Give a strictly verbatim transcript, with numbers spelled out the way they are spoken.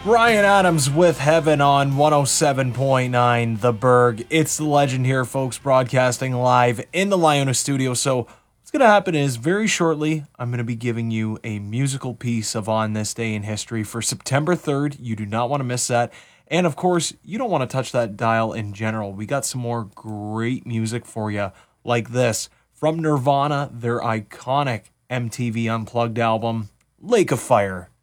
Ryan Adams with Heaven on one oh seven point nine The Berg. It's the legend here, folks, broadcasting live in the Liona studio. So what's going to happen is very shortly, I'm going to be giving you a musical piece of On This Day in History for September third. You do not want to miss that. And of course, you don't want to touch that dial in general. We got some more great music for you like this from Nirvana, their iconic M T V Unplugged album, Lake of Fire.